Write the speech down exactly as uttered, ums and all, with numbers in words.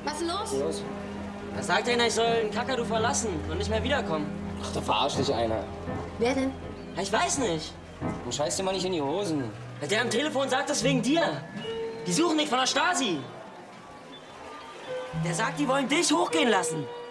Was ist los? Was ist los? Da sagt einer, ich soll den Kakadu verlassen und nicht mehr wiederkommen. Ach, da verarscht dich einer. Wer denn? Ich weiß nicht. Du scheißt dir mal nicht in die Hosen. Der am Telefon sagt das wegen dir. Die suchen dich von der Stasi. Der sagt, die wollen dich hochgehen lassen.